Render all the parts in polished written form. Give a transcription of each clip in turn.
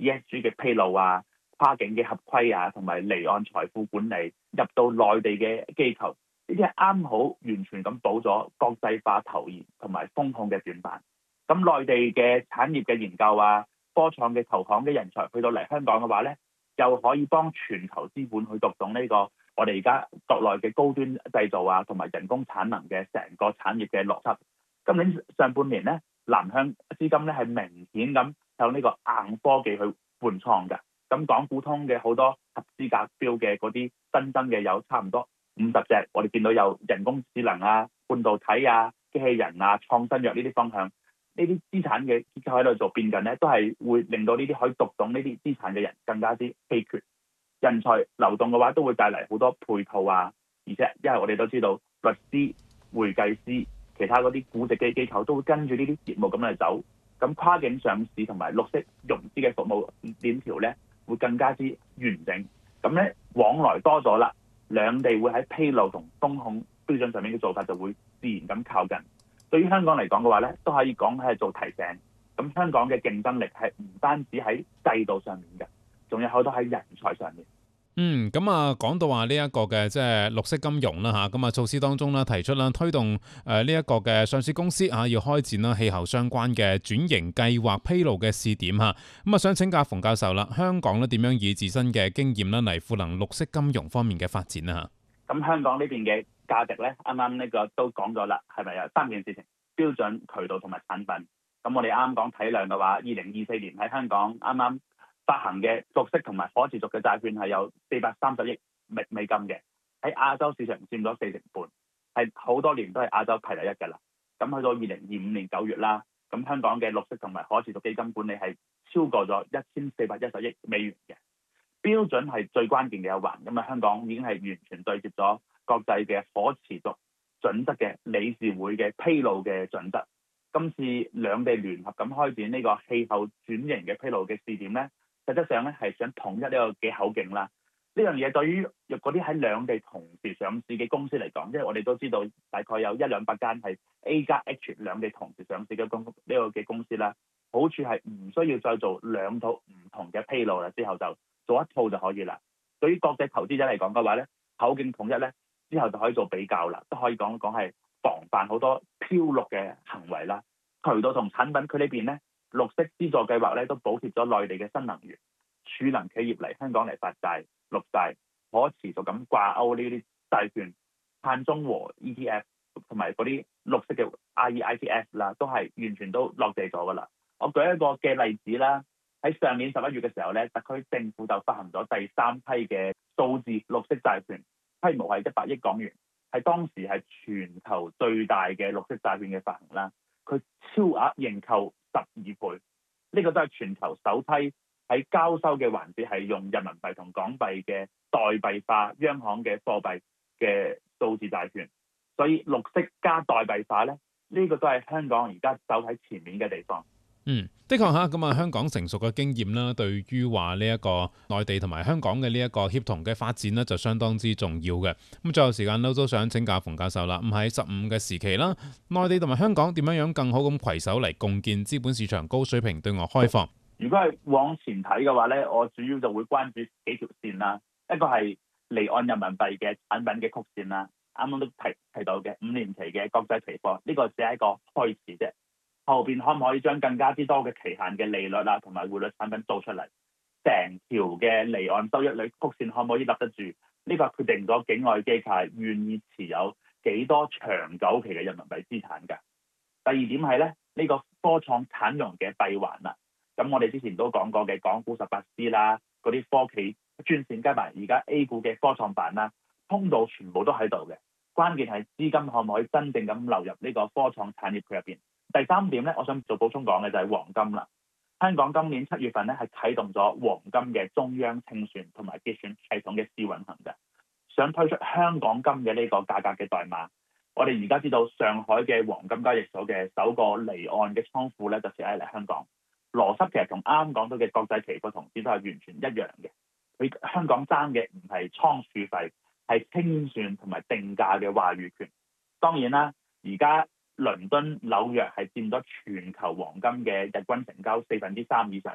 ESG 嘅披露啊、跨境嘅合規啊，同埋離岸財富管理入到內地嘅機構，呢啲係啱好完全咁補咗國際化投研同埋風控嘅短板。咁內地嘅產業嘅研究啊、科創嘅投行嘅人才去到嚟香港嘅話咧，又可以幫全球資本去讀懂呢個我哋而家國內嘅高端製造啊，同埋人工產能嘅成個產業嘅邏輯。今年上半年咧，南向資金咧係明顯咁向呢個硬科技去換倉㗎。咁港股通嘅好多合資格標嘅嗰啲新增嘅有差唔多50隻，我哋見到有人工智能啊、半導體啊、機器人啊、創新藥呢啲方向，呢啲資產嘅結構喺度做變緊咧，都係會令到呢啲可以讀懂呢啲資產嘅人更加之稀缺。人才流動嘅話，都會帶嚟好多配套啊，而且因為我哋都知道律師、會計師、其他嗰啲估值嘅機構都會跟住呢啲業務咁嚟走，咁跨境上市同埋綠色融資嘅服務鏈條咧會更加之完整。咁咧往來多咗啦，兩地會喺披露同風控標準上面嘅做法就會自然咁靠近。對於香港嚟講嘅話咧，都可以講係做提醒。咁香港嘅競爭力係唔單止喺制度上面嘅，仲有好多喺人才上面。 咁啊，講到話呢一個嘅即係綠色金融啦嚇，咁啊措施當中啦提出啦推動呢一個嘅上市公司要開展啦氣候相關嘅轉型計劃披露嘅試點嚇，咁啊想請教馮教授啦，香港咧點樣以自身嘅經驗啦嚟賦能綠色金融方面嘅發展啊？ 咁香港呢邊嘅價值咧，啱啱呢個都講咗啦，係咪有3件事情：標準、渠道同埋產品。咁我哋啱啱講體量嘅話，2024年喺香港啱啱發行嘅綠色同埋可持續嘅債券係有430億美金嘅，喺亞洲市場佔咗40%，係好多年都係亞洲排第一㗎啦。咁去到2025年9月啦，咁香港嘅綠色同埋可持續基金管理係超過咗1410億美元嘅。標準係最關鍵嘅一環，咁啊香港已經係完全對接咗國際嘅可持續準則嘅理事會嘅披露嘅準則。今次兩地聯合咁開展呢個氣候轉型嘅披露嘅試點咧，實質上咧係想統一呢個嘅口徑啦。呢樣嘢對於嗰啲喺兩地同時上市嘅公司嚟講，因為我哋都知道大概有100-200間係 A 加 H 兩地同時上市嘅公司啦。好處係唔需要再做兩套唔同嘅披露啦，之後就做一套就可以啦。對於國際投資者嚟講嘅話咧，口徑統一咧，之後就可以做比較啦，都可以講係防範好多漂綠嘅行為啦。渠道同產品佢呢邊咧，綠色資助計劃咧都補貼咗內地嘅新能源、儲能企業嚟香港嚟發債、綠債、可持續咁掛鈎呢啲債券、碳中和 ETF 同埋嗰啲綠色嘅 REITs 啦，都係完全都落地咗噶啦。我舉一個嘅例子啦，喺上年11月嘅時候咧，特區政府就發行咗第3批嘅數字綠色債券，規模係100億港元，係當時係全球最大嘅綠色債券嘅發行啦。佢超額認購12倍，呢個都係全球首批喺交收嘅環節係用人民幣同港幣嘅代幣化央行嘅貨幣嘅數字債券。所以綠色加代幣化咧，呢個都係香港而家走喺前面嘅地方。 的確嚇，咁啊香港成熟嘅經驗啦，對於話呢一個內地同埋香港嘅呢一個協同嘅發展呢，就相當之重要嘅。咁最後時間都想請教馮教授啦。咁喺15嘅時期啦，內地同埋香港點樣更好咁攜手嚟共建資本市場高水平對外開放？ 如果係往前睇嘅話咧，我主要就會關注幾條線啦。一個係離岸人民幣嘅產品嘅曲線啦，啱啱都提到嘅5年期嘅國際期貨，呢個只係一個開始啫。後邊可唔可以將更加之多嘅期限嘅利率啦，同埋匯率產品做出嚟？成條嘅離岸收益率曲線可唔可以立得住？呢個決定咗境外機構願意持有幾多長久期嘅人民幣資產㗎。第二點係咧，呢個科創產融嘅閉環啦。咁我哋之前都講過嘅港股18C啦，嗰啲科企專線加埋而家 A 股嘅科創板啦，通道全部都喺度嘅。關鍵係資金可唔可以真正咁流入呢個科創產業區入邊？第3點咧，我想做補充講嘅就係黃金啦。香港今年7月份咧係啟動咗黃金嘅中央清算同埋結算系統嘅試運行嘅，想推出香港金嘅呢個價格嘅代碼。我哋而家知道上海嘅黃金交易所嘅首個離岸嘅倉庫咧就設喺嚟香港，邏輯其實同啱啱講到嘅國際期貨同時都係完全一樣嘅。佢香港爭嘅唔係倉儲費，係清算同埋定價嘅話語權。當然啦，而家倫敦、紐約係佔咗全球黃金嘅日均成交3%以上嘅，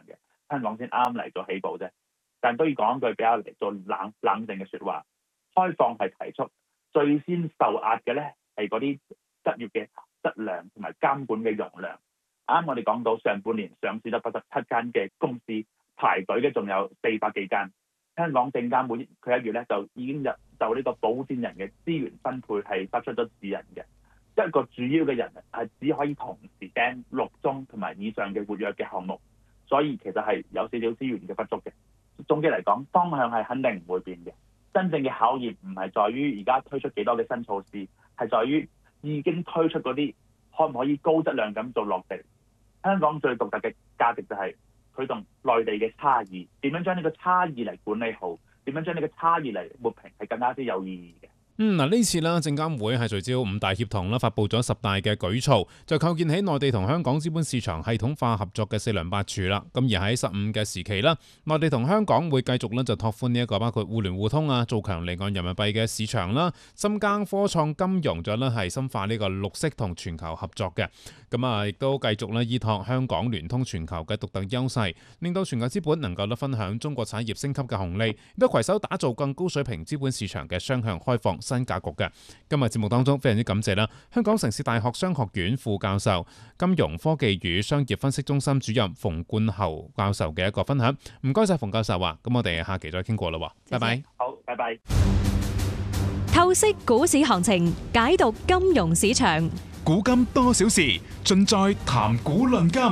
香港先啱嚟做起步啫。但都要講一句比較做冷靜嘅説話，開放係提速，最先受壓嘅咧係嗰啲執業嘅質量同埋監管嘅容量。啱我哋講到上半年上市得87間嘅公司，排隊嘅仲有400幾間。香港證監會佢1月咧就已經就呢個保薦人嘅資源分配係發出咗指引嘅，一個主要嘅人係只可以同時盯6宗同埋以上嘅活躍嘅項目，所以其實係有少少資源嘅不足嘅。總結嚟講，方向係肯定唔會變嘅。真正嘅考驗唔係在於而家推出幾多嘅新措施，係在於已經推出嗰啲可唔可以高質量咁做落地。香港最獨特嘅價值就係佢同內地嘅差異，點樣將呢個差異嚟管理好，點樣將呢個差異嚟抹平，係更加之有意義嘅。 嗱，呢次啦，證監會係聚焦5大協同啦，發布咗10大嘅舉措，就構建起內地同香港資本市場系統化合作嘅4梁8柱啦。咁而喺15嘅時期啦，內地同香港會繼續咧就拓寬呢一個包括互聯互通啊、做強離岸人民幣嘅市場啦、深耕科創金融，仲有咧係深化呢個綠色同全球合作嘅。咁啊，亦都繼續咧依託香港聯通全球嘅獨特優勢，令到全球資本能夠咧分享中國產業升級嘅紅利，亦都攜手打造更高水平資本市場嘅雙向開放新格局嘅。今日節目當中非常之感謝啦，香港城市大學商學院副教授、金融科技與商業分析中心主任馮冠侯教授嘅一個分享。唔該晒馮教授啊，咁我哋下期再傾過啦，拜拜。 好，拜拜。 透析股市行情，解讀金融市場， 古今多少事，盡在談股論金。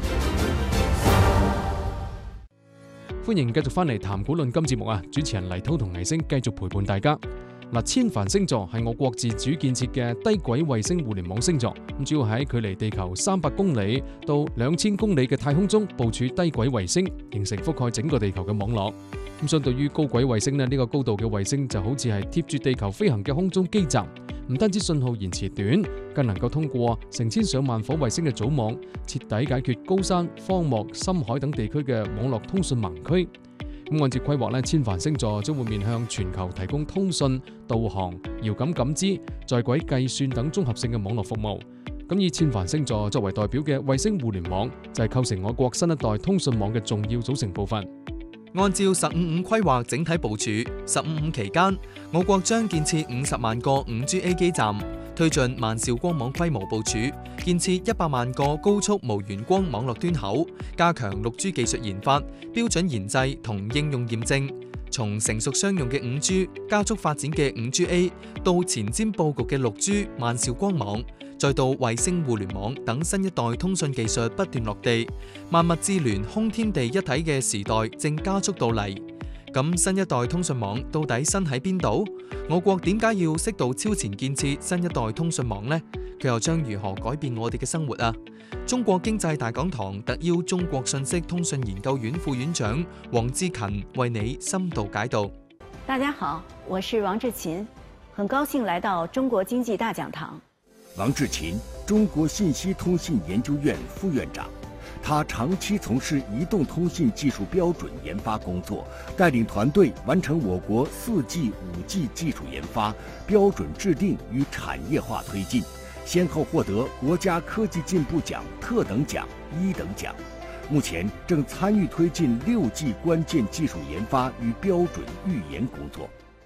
歡迎繼續翻嚟談股論金節目啊！主持人黎滔同倪星繼續陪伴大家。千帆星座係我國自主建設嘅低軌衛星互聯網星座，咁主要喺距離地球300公里到2000公里嘅太空中部署低軌衛星，形成覆蓋整個地球嘅網絡。咁相對於高軌衛星呢，呢個高度嘅衛星就好似係貼住地球飛行嘅空中基站，唔單止信號延遲短，更能夠通過成千上萬顆衛星嘅組網，徹底解決高山、荒漠、深海等地區嘅網絡通訊盲區。咁按照規劃咧，千帆星座將會面向全球提供通訊、導航、遙感感知、在軌計算等綜合性嘅網絡服務。咁以千帆星座作為代表嘅衛星互聯網，就係構成我國新一代通訊網嘅重要組成部分。 按照15-5規劃整體部署，15-5期間，我國將建設50萬個5G-A 基站，推進萬兆光網規模部署，建設100萬個高速無源光網絡端口，加強6G 技術研發、標準研製同應用驗證。從成熟商用嘅5G、加速發展嘅5G-A 到前瞻佈局嘅6G 萬兆光網，再到衛星互聯網等新一代通訊技術不斷落地，萬物智聯空天地一體嘅時代正加速到嚟。咁新一代通訊網到底新喺邊度？我國點解要適度超前建設新一代通訊網呢？佢又將如何改變我哋嘅生活啊？中國經濟大講堂特邀中國信息通訊研究院副院長王志勤為你深度解讀。 大家好，我是王志勤，很高興來到中國經濟大講堂。 王志勤，中國信息通信研究院副院長，他長期從事移動通信技術標準研發工作，帶領團隊完成我國4G、5G 技術研發、標準制定與產業化推進，先後獲得國家科技進步獎特等獎、1等獎。目前正參與推進6G 關鍵技術研發與標準預研工作。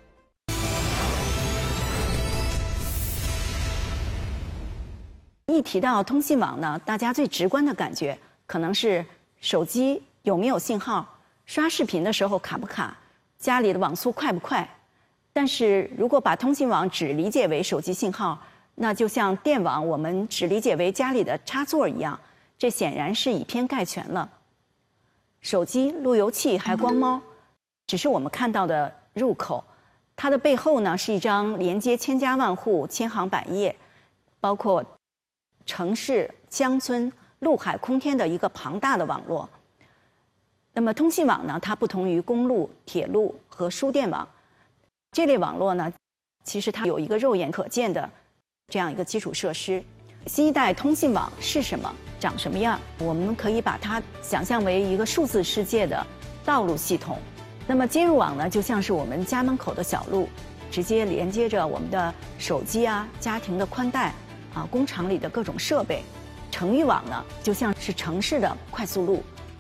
一提到通信網呢，大家最直觀的感覺可能是手機有沒有信號，刷視頻的時候卡不卡，家裡的網速快不快。但是如果把通信網只理解為手機信號，那就像電網我們只理解為家裡的插座一樣，這顯然是以偏概全了。手機、路由器還光貓，只是我們看到的入口，它的背後呢是一張連接千家萬戶、千行百業，包括城市、鄉村、陸海空天的一個龐大的網絡。那麼通信網呢，它不同於公路、鐵路和輸電網，這類網絡呢，其實它有一個肉眼可見的這樣一個基礎設施。新一代通信網是什麼？長什麼樣？我們可以把它想象為一個數字世界的道路系統。那麼接入網呢，就像是我們家門口的小路，直接連接着我們的手機啊、家庭的寬帶工廠裡的各種設備。城域網呢，就像是城市的快速路，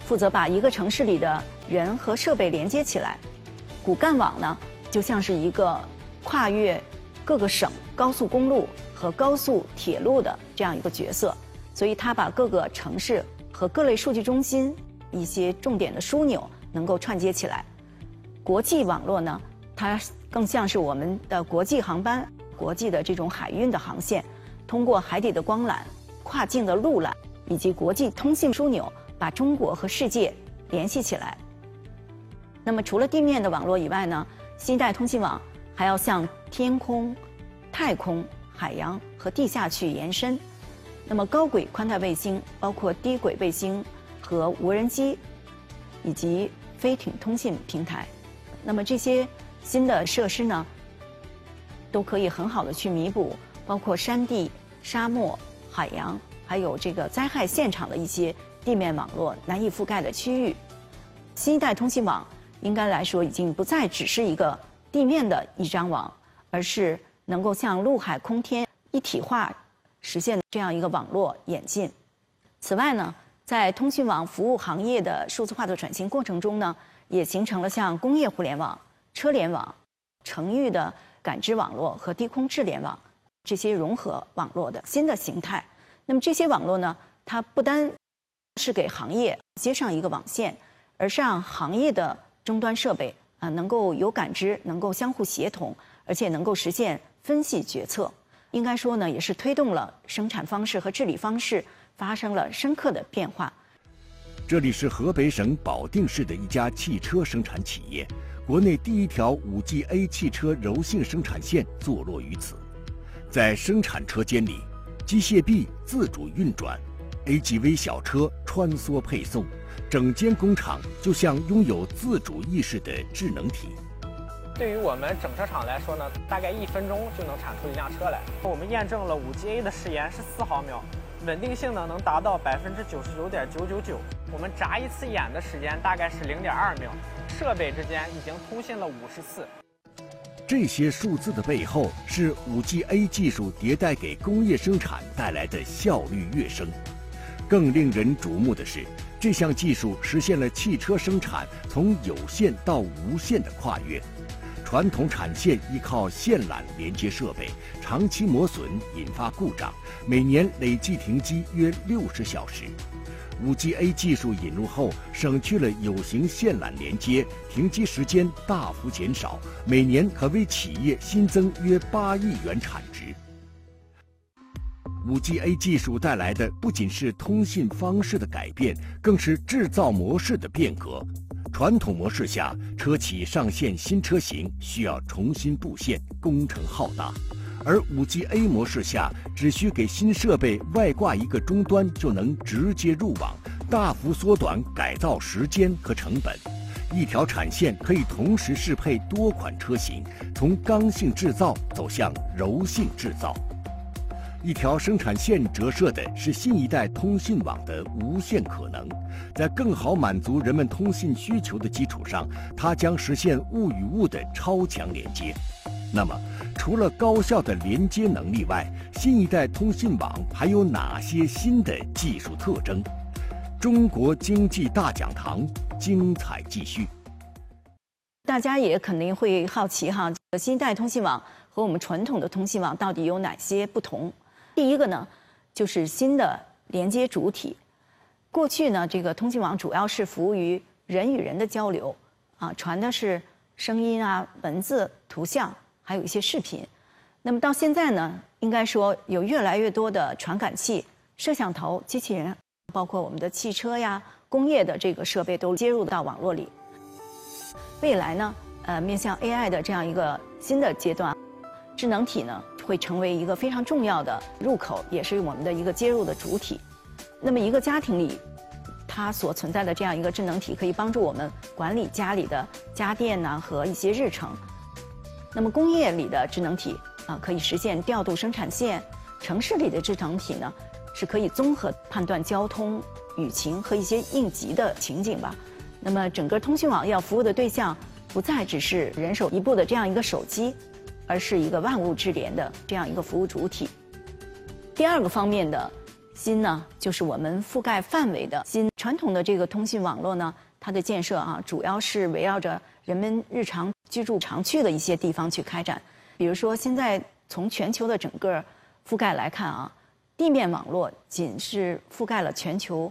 负责把一个城市里的人和设备连接起来。骨干网呢，就像是一个跨越各个省高速公路和高速铁路的这样一个角色，所以它把各个城市和各类数据中心一些重点的枢纽能够串接起来。国际网络呢，它更像是我们的国际航班、国际的这种海运的航线，通过海底的光缆、跨境的陆缆以及国际通信枢纽，把中国和世界联系起来。那么除了地面的网络以外呢，新一代通信网还要向天空、太空、海洋和地下去延伸。那么高轨宽带卫星，包括低轨卫星和无人机，以及飞艇通信平台。那么这些新的设施呢，都可以很好的去弥补包括山地、沙漠、海洋，还有这个灾害现场的一些地面网络难以覆盖的区域。新一代通信网应该来说已经不再只是一个地面的一张网，而是能够向陆海空天一体化实现这样一个网络演进。此外呢，在通讯网服务行业的数字化的转型过程中呢，也形成了像工业互联网、车联网、城域的感知网络和低空智联网这些融合网络的新的形态。那么这些网络呢，它不单是给行业接上一个网线，而是让行业的终端设备能够有感知，能够相互协同，而且能够实现分析决策。应该说呢，也是推动了生产方式和治理方式发生了深刻的变化。 这里是河北省保定市的一家汽车生产企业，国内第一条 5G-A 汽车柔性生产线坐落于此。在生产车间里，机械臂自主运转， AGV 小车穿梭配送，整间工厂就像拥有自主意识的智能体。 对于我们整车厂来说呢，大概1分钟就能产出一辆车来。我们验证了 5G-A 的时延是4毫秒，稳定性呢能达到99.999%。我们眨一次眼的时间大概是0.2秒，设备之间已经通信了50次。 这些数字的背后是 5G-A 技术迭代给工业生产带来的效率跃升。更令人瞩目的是，这项技术实现了汽车生产从有线到无线的跨越。传统产线依靠线缆连接设备，长期磨损引发故障，每年累计停机约60小时。5G-A 技术引入后，省去了有形线缆连接，停机时间大幅减少，每年可为企业新增约8亿元产值。5G-A 技术带来的不仅是通信方式的改变，更是制造模式的变革。传统模式下，车企上线新车型需要重新布线，工程浩大；而 5G-A 模式下，只需给新设备外挂一个终端就能直接入网，大幅缩短改造时间和成本。一条产线可以同时适配多款车型，从刚性制造走向柔性制造。一条生产线折射的是新一代通信网的无限可能，在更好满足人们通信需求的基础上，它将实现物与物的超强连接。那么，除了高效的连接能力外，新一代通信网还有哪些新的技术特征？中国经济大讲堂精彩继续。 大家也肯定会好奇哈，新一代通信网和我们传统的通信网到底有哪些不同？第一个呢，就是新的连接主体。过去呢，这个通信网主要是服务于人与人的交流，传的是声音啊、文字、图像，还有一些视频。那么到现在呢，应该说有越来越多的传感器、摄像头、机器人，包括我们的汽车呀、工业的这个设备都接入到网络里。未来呢，面向 AI 的这样一个新的阶段，智能体呢会成为一个非常重要的入口，也是我们的一个接入的主体。那么一个家庭里，它所存在的这样一个智能体，可以帮助我们管理家里的家电呐和一些日程。那么工业里的智能体可以实现调度生产线；城市里的智能体呢，是可以综合判断交通、舆情和一些应急的情景吧。那么整个通讯网要服务的对象，不再只是人手一部的这样一个手机，而是一个万物智联的这样一个服务主体。第二个方面的新呢，就是我们覆盖范围的新传统的这个通信网络呢，它的建设啊，主要是围绕着人们日常居住常去的一些地方去开展。比如说，现在从全球的整个覆盖来看啊，地面网络仅是覆盖了全球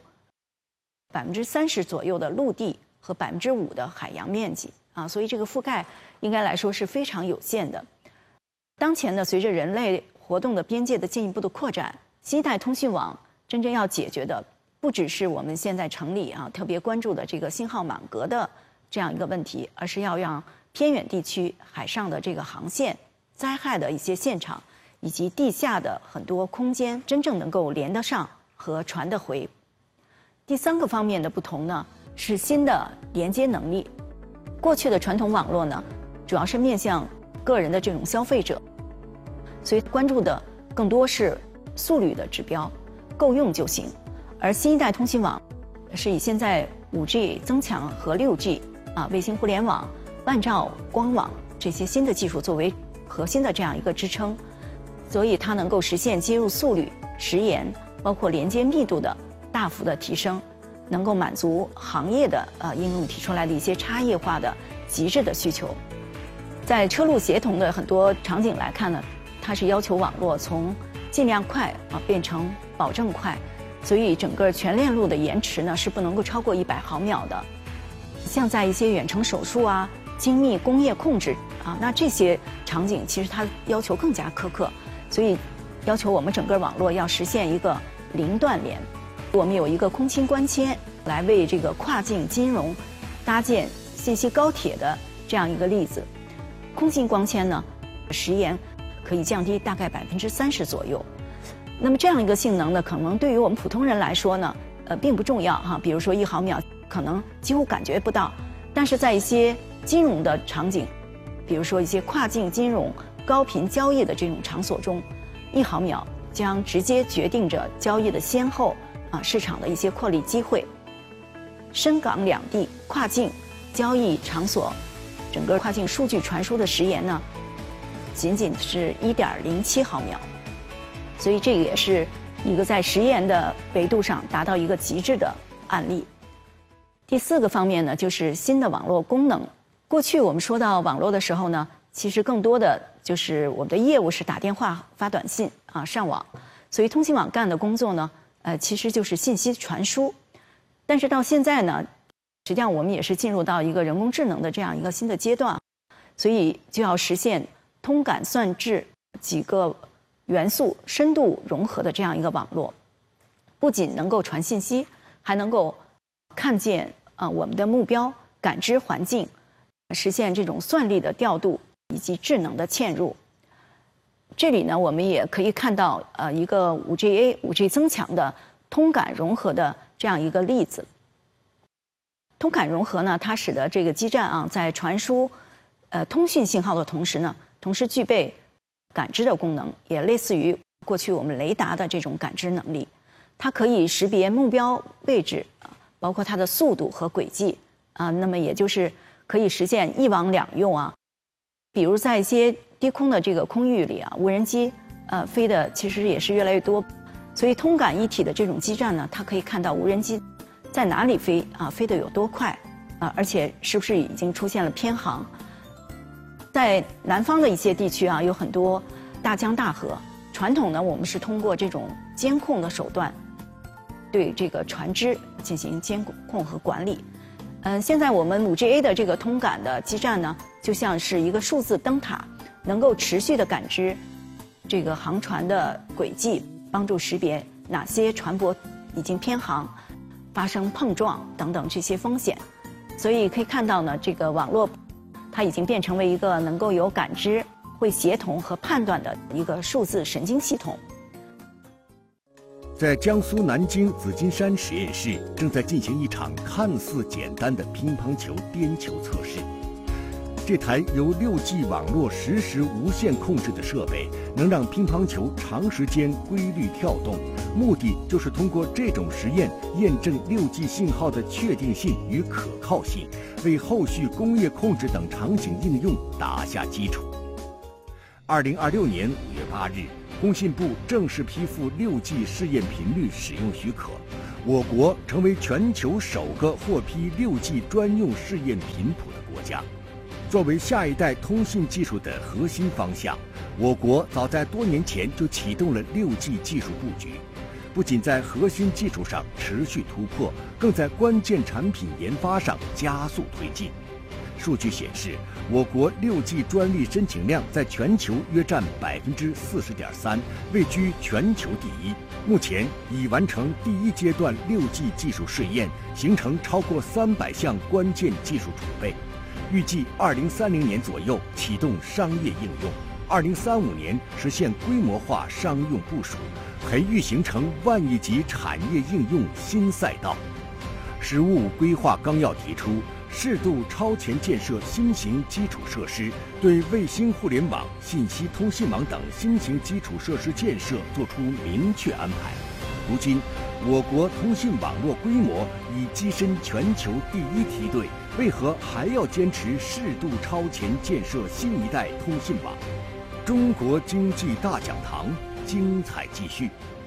30%左右的陆地和5%的海洋面积啊，所以这个覆盖应该来说是非常有限的。当前呢，随着人类活动的边界的进一步的扩展，新一代通讯网真正要解决的，不只是我们现在城里啊特别关注的这个信号满格的这样一个问题，而是要让偏远地区海上的这个航线、灾害的一些现场，以及地下的很多空间，真正能够连得上和传得回。第3个方面的不同呢，是新的连接能力。过去的传统网络呢，主要是面向个人的这种消费者，所以关注的更多是速率的指标，够用就行。而新一代通信网是以现在5G 增强和6G 卫星互联网、万兆光网这些新的技术作为核心的这样一个支撑，所以它能够实现接入速率、时延，包括连接密度的大幅的提升，能够满足行业的应用提出来的一些差异化的极致的需求。在车路协同的很多场景来看呢，它是要求网络从尽量快变成保证快，所以整个全链路的延迟呢是不能够超过100毫秒的。像在一些远程手术啊、精密工业控制啊，那这些场景其实它要求更加苛刻，所以要求我们整个网络要实现一个零断连。我们有一个空心光纤来为这个跨境金融搭建信息高铁的这样一个例子。空心光纤呢，时延可以降低大概30%左右。那么这样一个性能呢，可能对于我们普通人来说呢，并不重要哈。比如说1毫秒，可能几乎感觉不到。但是在一些金融的场景，比如说一些跨境金融、高频交易的这种场所中，1毫秒将直接决定着交易的先后市场的一些获利机会。深港两地跨境交易场所，整个跨境数据传输的时延呢，仅仅是1.07毫秒，所以这个也是一个在时延的维度上达到一个极致的案例。第4个方面呢，就是新的网络功能。过去我们说到网络的时候呢，其实更多的就是我们的业务是打电话、发短信上网，所以通信网干的工作呢，其实就是信息传输。但是到现在呢，实际上我们也是进入到一个人工智能的这样一个新的阶段，所以就要实现通感算质几个元素深度融合的这样一个网络，不仅能够传信息，还能够看见我们的目标，感知环境，实现这种算力的调度以及智能的嵌入。这里呢，我们也可以看到一个5G增强的通感融合的这样一个例子。通感融合呢，它使得这个基站在传输通讯信号的同时呢，同时具备感知的功能，也类似于过去我们雷达的这种感知能力。它可以识别目标位置，包括它的速度和轨迹那么也就是可以实现一网两用比如在一些低空的这个空域里无人机飞的其实也是越来越多，所以通感一体的这种基站呢，它可以看到无人机在哪里飞飞得有多快而且是不是已经出现了偏航。在南方的一些地区有很多大江大河，传统呢我们是通过这种监控的手段对这个船只进行监控和管理。现在我们5G的这个通感的基站呢，就像是一个数字灯塔，能够持续的感知这个航船的轨迹，帮助识别哪些船舶已经偏航、发生碰撞等等这些风险。所以可以看到呢，这个网络它已经变成为一个能够有感知、会协同和判断的一个数字神经系统。 在江苏南京紫金山实验室正在进行一场看似简单的乒乓球颠球测试。这台由6G 网络实时无线控制的设备，能让乒乓球长时间规律跳动，目的就是通过这种实验验证6G 信号的确定性与可靠性，为后续工业控制等场景应用打下基础。2026年5月8日，工信部正式批复6G 试验频率使用许可， 我国成为全球首个获批6G 专用试验频谱的国家。作为下一代通信技术的核心方向，我国早在多年前就启动了6G 技术布局，不仅在核心技术上持续突破，更在关键产品研发上加速推进。数据显示，我国6G 专利申请量在全球约占40.3%，位居全球第一。目前已完成第1阶段6G 技术试验，形成超过300项关键技术储备。预计2030年左右启动商业应用，2035年实现规模化商用部署，培育形成万亿级产业应用新赛道。“十五五”规划纲要提出，适度超前建设新型基础设施，对卫星互联网、信息通信网等新型基础设施建设作出明确安排。如今，我国通信网络规模已跻身全球第1梯队，为何还要坚持适度超前建设新一代通信网？中国经济大讲堂精彩继续。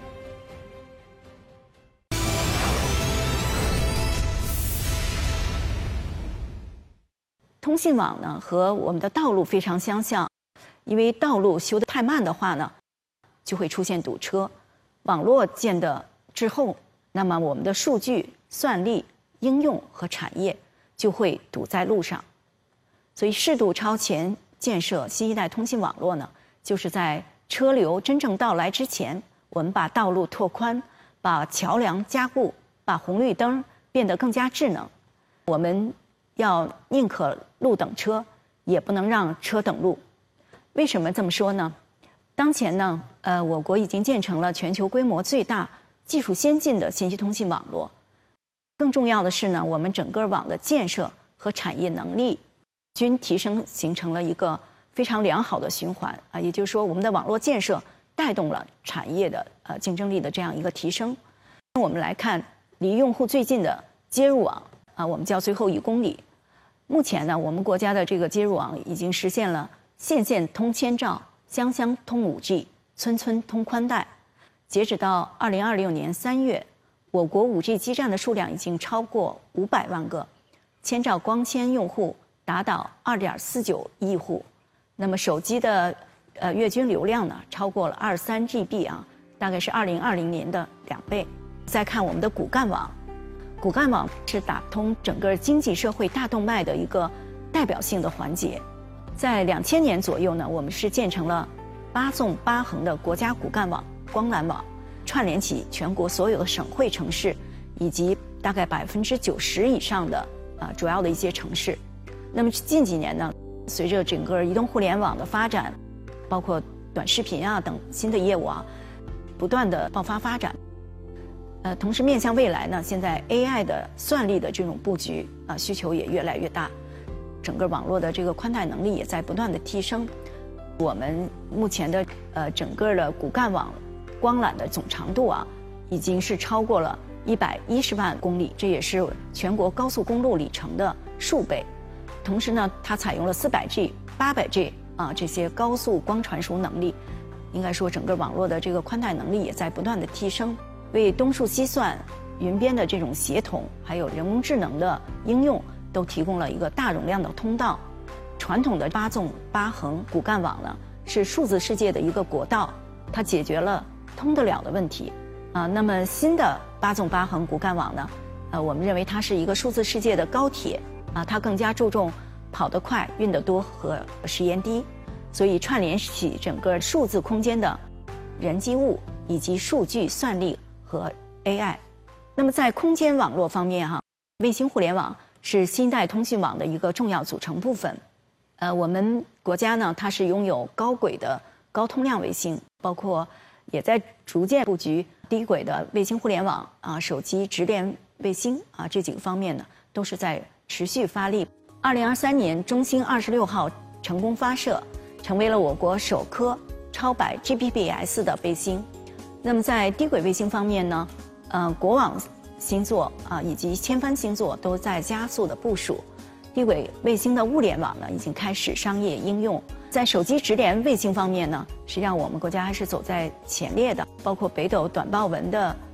通信网呢和我们的道路非常相像，因为道路修得太慢的话呢，就会出现堵车。网络建得滞后，那么我们的数据、算力、应用和产业就会堵在路上。所以适度超前建设新一代通信网络呢，就是在车流真正到来之前，我们把道路拓宽，把桥梁加固，把红绿灯变得更加智能。我们要宁可路等车，也不能让车等路。为什么这么说呢？当前呢，我国已经建成了全球规模最大、技术先进的信息通信网络。更重要的是呢，我们整个网的建设和产业能力均提升，形成了一个非常良好的循环啊。也就是说，我们的网络建设带动了产业的竞争力的这样一个提升。我们来看离用户最近的接入网啊，我们叫最后1公里。目前呢，我们国家的这个接入网已经实现了县县通千兆、乡乡通5G、村村通宽带。截止到2026年3月，我国5G 基站的数量已经超过500万个，千兆光纤用户达到2.49亿户。那么手机的月均流量呢，超过了23 GB 啊，大概是2020年的2倍。再看我们的骨干网，骨干网是打通整个经济社会大动脉的一个代表性的环节。在2000年左右呢，我们是建成了8纵8横的国家骨干网光缆网，串联起全国所有的省会城市，以及大概90%以上的主要的一些城市。那么近几年呢，随着整个移动互联网的发展，包括短视频啊等新的业务啊，不断的爆发发展。同时面向未来呢，现在 AI 的算力的这种布局需求也越来越大，整个网络的这个宽带能力也在不断的提升。我们目前的整个的骨干网光缆的总长度啊，已经是超过了110万公里，这也是全国高速公路里程的数倍。同时呢，它采用了400G、800G 这些高速光传输能力，应该说整个网络的这个宽带能力也在不断的提升，为东数西算、云边的这种协同，还有人工智能的应用，都提供了一个大容量的通道。传统的8纵8横骨干网呢，是数字世界的一个国道，它解决了通得了的问题那么新的8纵8横骨干网呢，我们认为它是一个数字世界的高铁它更加注重跑得快、运得多和时延低，所以串联起整个数字空间的人机物以及数据算力和 AI。那么在空间网络方面卫星互联网是新一代通信网的一个重要组成部分。我们国家呢，它是拥有高轨的高通量卫星，包括也在逐渐布局低轨的卫星互联网手机直连卫星这几个方面呢，都是在持续发力。2023年，中星26号成功发射，成为了我国首颗超百 Gbps 的卫星。那么在低轨卫星方面呢，国网星座以及千帆星座都在加速的部署。低轨卫星的物联网呢，已经开始商业应用。在手机直连卫星方面呢，实际上我们国家还是走在前列的，包括北斗短报文的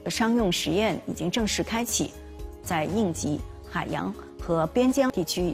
商用实验已经正式开启，在应急、海洋和边疆地区